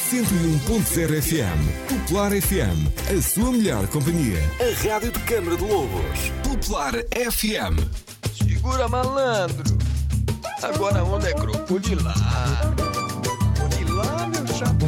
101.0 FM. Popular FM, a sua melhor companhia. A rádio de Câmara de Lobos. Popular FM. Segura, malandro. Agora a onda é crocodilar. Crocodilar, meu chapa.